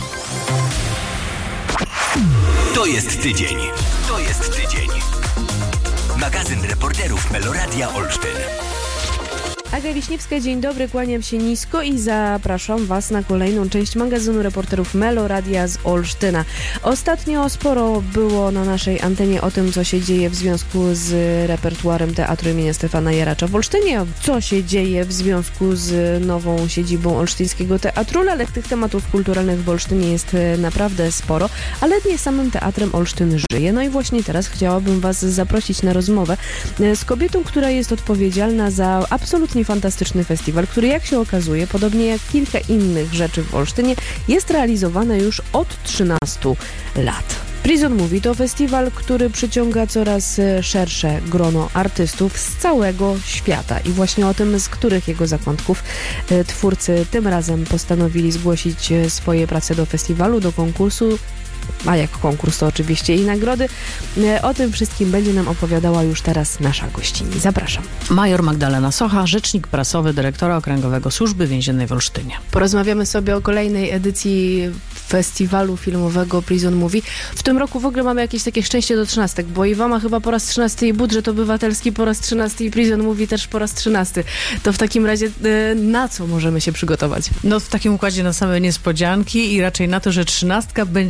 To jest tydzień. To jest tydzień. Magazyn reporterów Meloradia Olsztyn. Aga Wiśniewska, dzień dobry, kłaniam się nisko i zapraszam was na kolejną część magazynu reporterów Meloradia z Olsztyna. Ostatnio sporo było na naszej antenie o tym, co się dzieje w związku z repertuarem Teatru imienia Stefana Jaracza w Olsztynie, co się dzieje w związku z nową siedzibą Olsztyńskiego Teatru Lalek. Tych tematów kulturalnych w Olsztynie jest naprawdę sporo, ale nie samym Teatrem Olsztyn żyje. No i właśnie teraz chciałabym was zaprosić na rozmowę z kobietą, która jest odpowiedzialna za absolutnie fantastyczny festiwal, który, jak się okazuje, podobnie jak kilka innych rzeczy w Olsztynie, jest realizowany już od 13 lat. Prison Movie to festiwal, który przyciąga coraz szersze grono artystów z całego świata i właśnie o tym, z których jego zakątków twórcy tym razem postanowili zgłosić swoje prace do festiwalu, do konkursu. A jak konkurs, to oczywiście i nagrody. O tym wszystkim będzie nam opowiadała już teraz nasza gościni. Zapraszam. Major Magdalena Socha, rzecznik prasowy dyrektora Okręgowego Służby Więziennej w Olsztynie. Porozmawiamy sobie o kolejnej edycji festiwalu filmowego Prison Movie. W tym roku w ogóle mamy jakieś takie szczęście do 13, bo Iwama chyba po raz 13 i Budżet Obywatelski po raz 13 i Prison Movie też po raz 13. To w takim razie na co możemy się przygotować? No w takim układzie na same niespodzianki i raczej na to, że 13 będzie jednak szczęście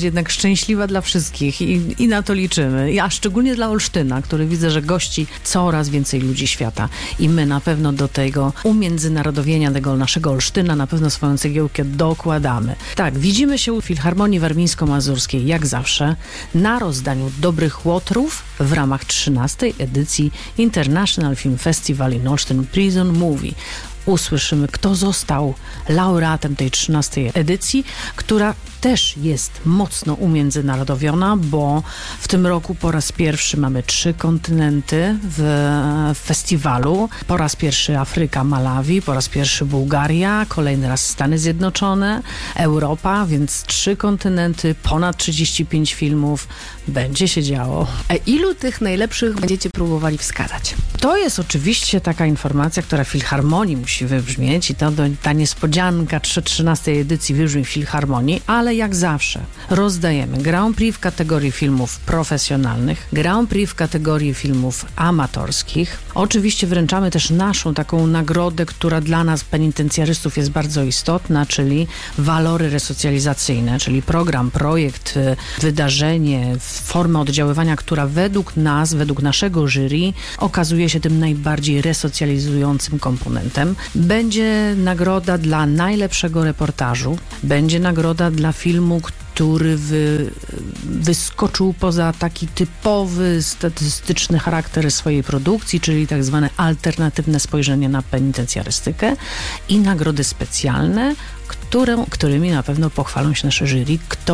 szczęśliwa dla wszystkich i na to liczymy. A szczególnie dla Olsztyna, który widzę, że gości coraz więcej ludzi świata. I my na pewno do tego umiędzynarodowienia tego naszego Olsztyna na pewno swoją cegiełkę dokładamy. Tak, widzimy się u Filharmonii Warmińsko-Mazurskiej, jak zawsze, na rozdaniu dobrych łotrów w ramach 13. edycji International Film Festival in Olsztyn Prison Movie. Usłyszymy, kto został laureatem tej 13. edycji, która też jest mocno umiędzynarodowiona, bo w tym roku po raz pierwszy mamy 3 kontynenty w festiwalu. Po raz pierwszy Afryka, Malawi, po raz pierwszy Bułgaria, kolejny raz Stany Zjednoczone, Europa, więc 3 kontynenty, ponad 35 filmów. Będzie się działo. A ilu tych najlepszych będziecie próbowali wskazać? To jest oczywiście taka informacja, która w Filharmonii musi wybrzmieć i ta niespodzianka 13. edycji wybrzmi w Filharmonii, ale jak zawsze rozdajemy Grand Prix w kategorii filmów profesjonalnych, Grand Prix w kategorii filmów amatorskich. Oczywiście wręczamy też naszą taką nagrodę, która dla nas, penitencjarystów, jest bardzo istotna, czyli walory resocjalizacyjne, czyli program, projekt, wydarzenie, forma oddziaływania, która według nas, według naszego jury okazuje się tym najbardziej resocjalizującym komponentem. Będzie nagroda dla najlepszego reportażu, będzie nagroda dla filmu, który wyskoczył poza taki typowy, statystyczny charakter swojej produkcji, czyli tak zwane alternatywne spojrzenie na penitencjarystykę, i nagrody specjalne, którymi na pewno pochwalą się nasze jury,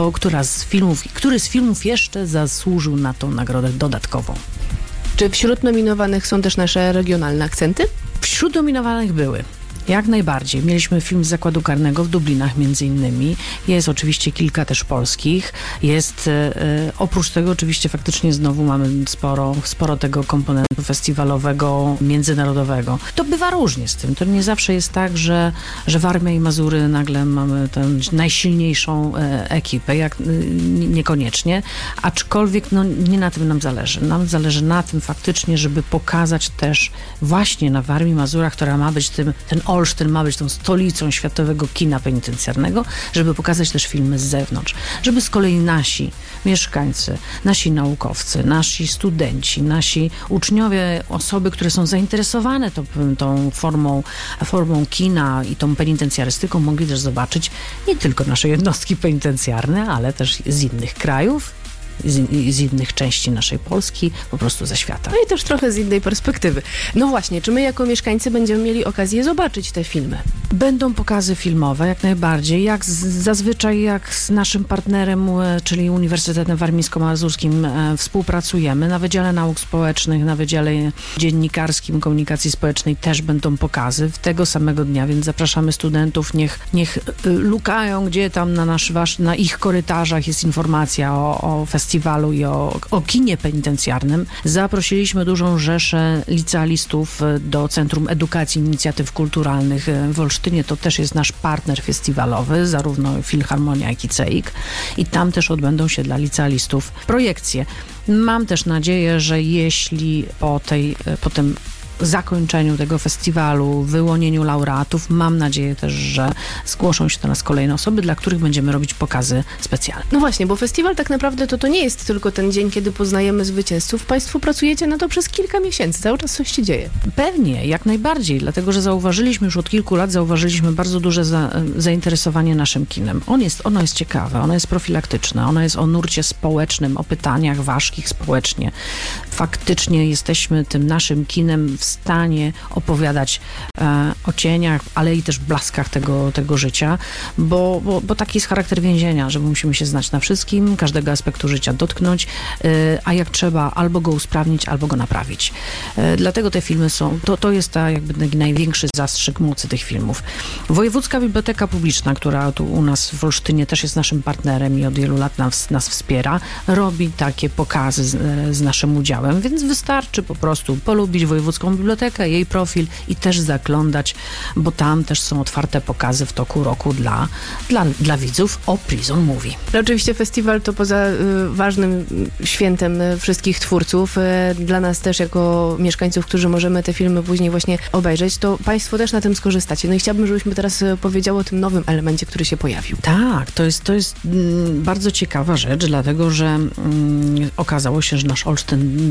który z filmów jeszcze zasłużył na tą nagrodę dodatkową. Czy wśród nominowanych są też nasze regionalne akcenty? Wśród nominowanych były. Jak najbardziej. Mieliśmy film z Zakładu Karnego w Dublinach między innymi. Jest oczywiście kilka też polskich. Jest oprócz tego oczywiście faktycznie znowu mamy sporo tego komponentu festiwalowego, międzynarodowego. To bywa różnie z tym. To nie zawsze jest tak, że Warmia i Mazury nagle mamy tę najsilniejszą ekipę. Niekoniecznie. Aczkolwiek nie na tym nam zależy. Nam zależy na tym faktycznie, żeby pokazać też właśnie na Warmii i Mazurach, która ma być ten Olsztyn ma być tą stolicą światowego kina penitencjarnego, żeby pokazać też filmy z zewnątrz. Żeby z kolei nasi mieszkańcy, nasi naukowcy, nasi studenci, nasi uczniowie, osoby, które są zainteresowane tą formą kina i tą penitencjarystyką, mogli też zobaczyć nie tylko nasze jednostki penitencjarne, ale też z innych krajów, z innych części naszej Polski, po prostu ze świata. No i też trochę z innej perspektywy. No właśnie, czy my jako mieszkańcy będziemy mieli okazję zobaczyć te filmy? Będą pokazy filmowe, jak najbardziej. Zazwyczaj jak z naszym partnerem, czyli Uniwersytetem Warmińsko-Mazurskim współpracujemy. Na Wydziale Nauk Społecznych, na Wydziale Dziennikarskim Komunikacji Społecznej też będą pokazy w tego samego dnia, więc zapraszamy studentów, niech lukają, gdzie tam na ich korytarzach jest informacja o festiwalu i o kinie penitencjarnym. Zaprosiliśmy dużą rzeszę licealistów do Centrum Edukacji i Inicjatyw Kulturalnych w Olsztynie. To też jest nasz partner festiwalowy, zarówno Filharmonia, jak i CEIK. I tam też odbędą się dla licealistów projekcje. Mam też nadzieję, że jeśli po tym zakończeniu tego festiwalu, wyłonieniu laureatów, mam nadzieję też, że zgłoszą się do nas kolejne osoby, dla których będziemy robić pokazy specjalne. No właśnie, bo festiwal tak naprawdę to nie jest tylko ten dzień, kiedy poznajemy zwycięzców. Państwo pracujecie na to przez kilka miesięcy. Cały czas coś się dzieje. Pewnie, jak najbardziej, dlatego, że już od kilku lat bardzo duże zainteresowanie naszym kinem. Ono jest ciekawe, ono jest profilaktyczne, ono jest o nurcie społecznym, o pytaniach ważkich społecznie. Faktycznie jesteśmy tym naszym kinem w stanie opowiadać o cieniach, ale i też blaskach tego życia, bo taki jest charakter więzienia, że musimy się znać na wszystkim, każdego aspektu życia dotknąć, a jak trzeba albo go usprawnić, albo go naprawić. Dlatego te filmy są, to jest jakby największy zastrzyk mocy tych filmów. Wojewódzka Biblioteka Publiczna, która tu u nas w Olsztynie też jest naszym partnerem i od wielu lat nas wspiera, robi takie pokazy z naszym udziałem, więc wystarczy po prostu polubić Wojewódzką Narodową Bibliotekę, jej profil i też zaglądać, bo tam też są otwarte pokazy w toku roku dla widzów o Prison Movie. No oczywiście festiwal to poza ważnym świętem wszystkich twórców, dla nas też jako mieszkańców, którzy możemy te filmy później właśnie obejrzeć, to Państwo też na tym skorzystacie. No i chciałabym, żebyśmy teraz powiedziały o tym nowym elemencie, który się pojawił. Tak, to jest bardzo ciekawa rzecz, dlatego że okazało się, że nasz Olsztyn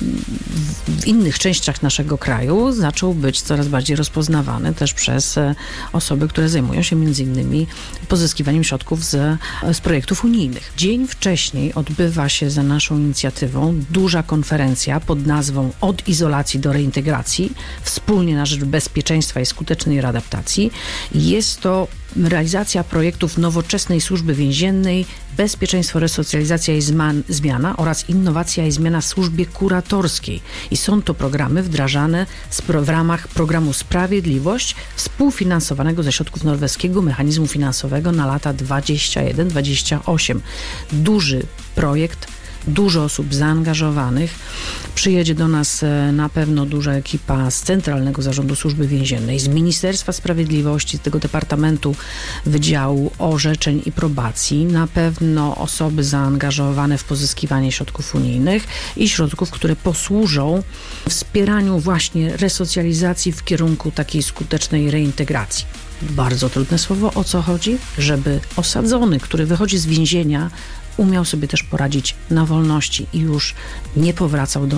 w innych częściach naszego kraju zaczął być coraz bardziej rozpoznawany też przez osoby, które zajmują się między innymi pozyskiwaniem środków z projektów unijnych. Dzień wcześniej odbywa się za naszą inicjatywą duża konferencja pod nazwą Od izolacji do reintegracji, wspólnie na rzecz bezpieczeństwa i skutecznej readaptacji. Jest to realizacja projektów nowoczesnej służby więziennej, bezpieczeństwo, resocjalizacja i zmiana oraz innowacja i zmiana w służbie kuratorskiej. I są to programy wdrażane w ramach programu Sprawiedliwość, współfinansowanego ze środków norweskiego mechanizmu finansowego na lata 21-28. Duży projekt, dużo osób zaangażowanych. Przyjedzie do nas na pewno duża ekipa z Centralnego Zarządu Służby Więziennej, z Ministerstwa Sprawiedliwości, z tego Departamentu Wydziału Orzeczeń i Probacji. Na pewno osoby zaangażowane w pozyskiwanie środków unijnych i środków, które posłużą wspieraniu właśnie resocjalizacji w kierunku takiej skutecznej reintegracji. Bardzo trudne słowo, o co chodzi? Żeby osadzony, który wychodzi z więzienia, umiał sobie też poradzić na wolności i już nie powracał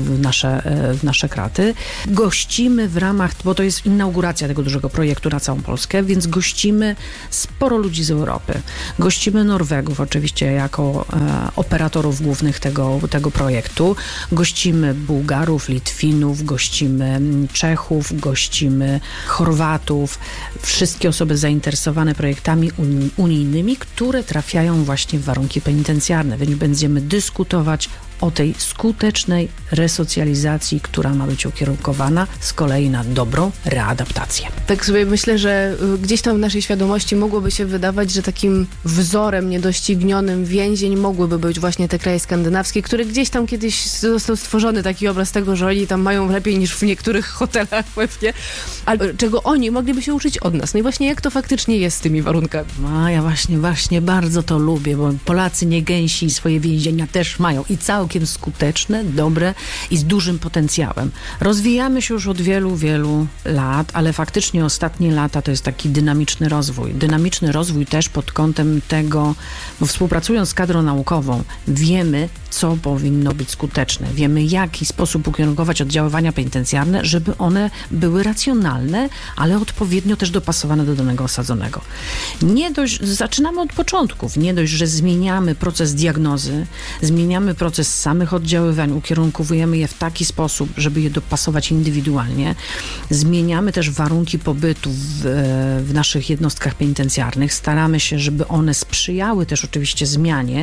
w nasze kraty. Gościmy w ramach, bo to jest inauguracja tego dużego projektu na całą Polskę, więc gościmy sporo ludzi z Europy. Gościmy Norwegów oczywiście jako operatorów głównych tego projektu. Gościmy Bułgarów, Litwinów, gościmy Czechów, gościmy Chorwatów. Wszystkie osoby zainteresowane projektami unijnymi, które trafiają właśnie w warunki penitencjarne, więc będziemy dyskutować o tej skutecznej resocjalizacji, która ma być ukierunkowana z kolei na dobrą readaptację. Tak sobie myślę, że gdzieś tam w naszej świadomości mogłoby się wydawać, że takim wzorem niedoścignionym więzień mogłyby być właśnie te kraje skandynawskie, które gdzieś tam kiedyś został stworzony taki obraz tego, że oni tam mają lepiej niż w niektórych hotelach pewnie, ale czego oni mogliby się uczyć od nas. No i właśnie jak to faktycznie jest z tymi warunkami? A ja właśnie bardzo to lubię, bo Polacy nie gęsi swoje więzienia też mają i całkiem skuteczne, dobre i z dużym potencjałem. Rozwijamy się już od wielu, wielu lat, ale faktycznie ostatnie lata to jest taki dynamiczny rozwój. Dynamiczny rozwój też pod kątem tego, bo współpracując z kadrą naukową, wiemy, co powinno być skuteczne. Wiemy, w jaki sposób ukierunkować oddziaływania penitencjarne, żeby one były racjonalne, ale odpowiednio też dopasowane do danego osadzonego. Zaczynamy od początków. Nie dość, że zmieniamy proces diagnozy, zmieniamy proces samych oddziaływań, ukierunkowujemy je w taki sposób, żeby je dopasować indywidualnie. Zmieniamy też warunki pobytu w naszych jednostkach penitencjarnych. Staramy się, żeby one sprzyjały też oczywiście zmianie.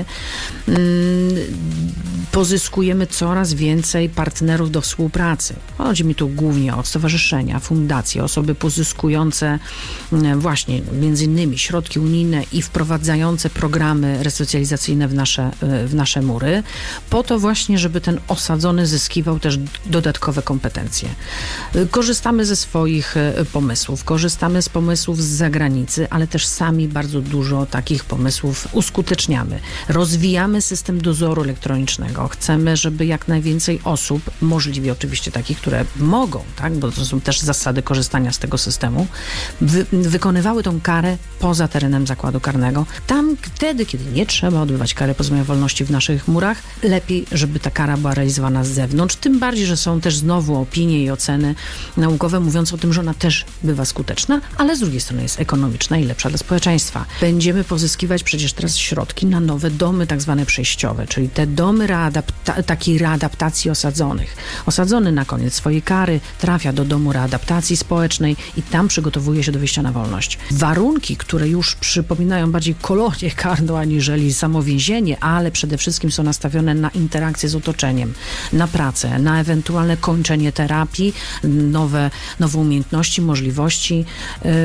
Pozyskujemy coraz więcej partnerów do współpracy. Chodzi mi tu głównie o stowarzyszenia, fundacje, osoby pozyskujące właśnie między innymi środki unijne i wprowadzające programy resocjalizacyjne w nasze mury, po to właśnie, żeby ten osadzony zyskiwał też dodatkowe kompetencje. Korzystamy ze swoich pomysłów, korzystamy z pomysłów z zagranicy, ale też sami bardzo dużo takich pomysłów uskuteczniamy. Rozwijamy system dozoru elektronicznego. Chcemy, żeby jak najwięcej osób, możliwie oczywiście takich, które mogą, tak, bo to są też zasady korzystania z tego systemu, wykonywały tą karę poza terenem zakładu karnego. Tam wtedy, kiedy nie trzeba odbywać kary pozbawienia wolności w naszych murach, lepiej, żeby ta kara była realizowana z zewnątrz, tym bardziej, że są też znowu opinie i oceny naukowe mówiące o tym, że ona też bywa skuteczna, ale z drugiej strony jest ekonomiczna i lepsza dla społeczeństwa. Będziemy pozyskiwać przecież teraz środki na nowe domy tak zwane przejściowe, czyli te domy takiej readaptacji osadzonych. Osadzony na koniec swojej kary trafia do domu readaptacji społecznej i tam przygotowuje się do wyjścia na wolność. Warunki, które już przypominają bardziej kolonię karną aniżeli samo więzienie, ale przede wszystkim są nastawione na interakcję z otoczeniem, na pracę, na ewentualne kończenie terapii, nowe umiejętności, możliwości.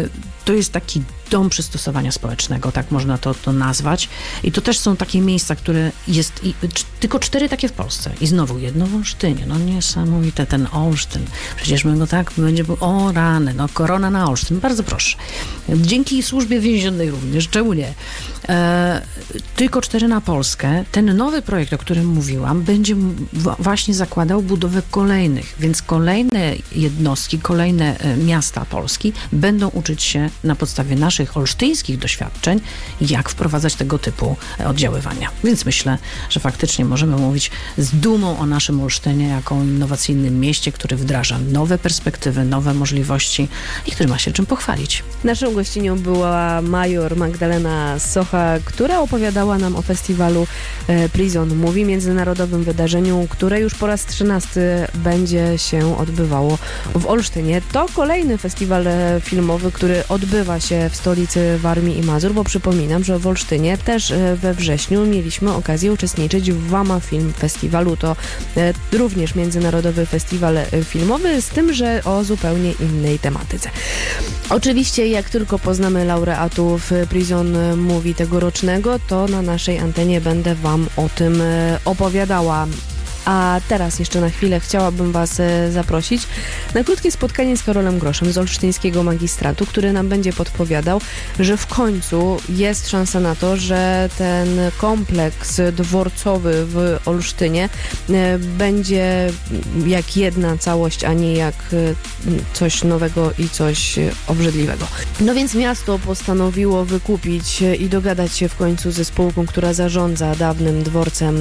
to jest taki dom przystosowania społecznego, tak można to nazwać. I to też są takie miejsca, które jest tylko 4 takie w Polsce. I znowu jedno w Olsztynie. No niesamowite, ten Olsztyn. Przecież my go tak będzie, o rany, no korona na Olsztyn. Bardzo proszę. Dzięki służbie więziennej również, czemu nie? Tylko 4 na Polskę. Ten nowy projekt, o którym mówiłam, będzie właśnie zakładał budowę kolejnych, więc kolejne jednostki, kolejne miasta Polski będą uczyć się na podstawie naszych olsztyńskich doświadczeń, jak wprowadzać tego typu oddziaływania. Więc myślę, że faktycznie możemy mówić z dumą o naszym Olsztynie jako innowacyjnym mieście, który wdraża nowe perspektywy, nowe możliwości i który ma się czym pochwalić. Naszą gościnią była major Magdalena Socha, która opowiadała nam o festiwalu Prison Movie, międzynarodowym wydarzeniu, które już po raz 13 będzie się odbywało w Olsztynie. To kolejny festiwal filmowy, który odbywa się w stolicy Warmii i Mazur, bo przypominam, że w Olsztynie też we wrześniu mieliśmy okazję uczestniczyć w Wama Film Festiwalu. To również międzynarodowy festiwal filmowy, z tym, że o zupełnie innej tematyce. Oczywiście, jak tylko poznamy laureatów Prison Movie tegorocznego, to na naszej antenie będę Wam o tym opowiadała. A teraz jeszcze na chwilę chciałabym Was zaprosić na krótkie spotkanie z Karolem Groszem z Olsztyńskiego Magistratu, który nam będzie podpowiadał, że w końcu jest szansa na to, że ten kompleks dworcowy w Olsztynie będzie jak jedna całość, a nie jak coś nowego i coś obrzydliwego. No więc miasto postanowiło wykupić i dogadać się w końcu ze spółką, która zarządza dawnym dworcem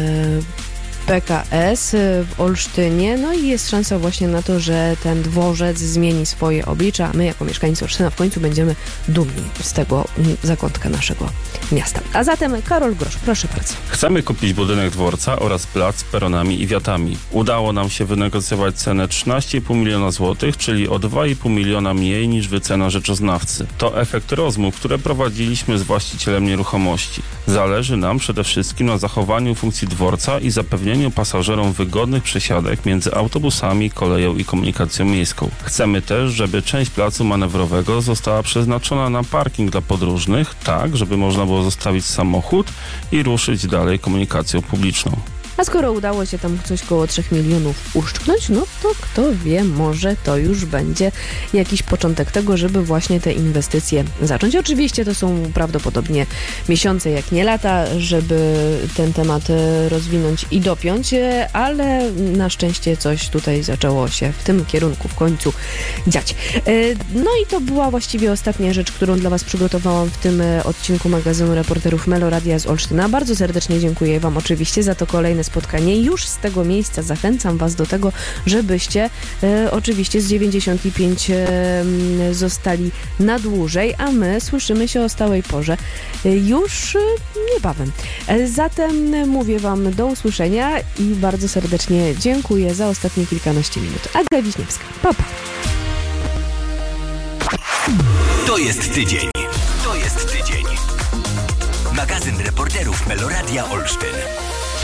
PKS w Olsztynie, no i jest szansa właśnie na to, że ten dworzec zmieni swoje oblicze, a my jako mieszkańcy Olsztyna w końcu będziemy dumni z tego zakątka naszego miasta. A zatem Karol Grosz, proszę bardzo. Chcemy kupić budynek dworca oraz plac z peronami i wiatami. Udało nam się wynegocjować cenę 13,5 miliona złotych, czyli o 2,5 miliona mniej niż wycena rzeczoznawcy. To efekt rozmów, które prowadziliśmy z właścicielem nieruchomości. Zależy nam przede wszystkim na zachowaniu funkcji dworca i zapewnieniu pasażerom wygodnych przesiadek między autobusami, koleją i komunikacją miejską. Chcemy też, żeby część placu manewrowego została przeznaczona na parking dla podróżnych, tak, żeby można było zostawić samochód i ruszyć dalej komunikacją publiczną. A skoro udało się tam coś koło 3 milionów uszczknąć, no to kto wie, może to już będzie jakiś początek tego, żeby właśnie te inwestycje zacząć. Oczywiście to są prawdopodobnie miesiące, jak nie lata, żeby ten temat rozwinąć i dopiąć, ale na szczęście coś tutaj zaczęło się w tym kierunku w końcu dziać. No i to była właściwie ostatnia rzecz, którą dla Was przygotowałam w tym odcinku magazynu Reporterów Meloradia z Olsztyna. Bardzo serdecznie dziękuję Wam oczywiście za to kolejne spotkanie. Już z tego miejsca zachęcam Was do tego, żebyście oczywiście z 95 zostali na dłużej, a my słyszymy się o stałej porze już niebawem. Zatem mówię Wam do usłyszenia i bardzo serdecznie dziękuję za ostatnie kilkanaście minut. Aga Wiśniewska. Pa, pa. To jest tydzień. To jest tydzień. Magazyn Reporterów Meloradia Olsztyn.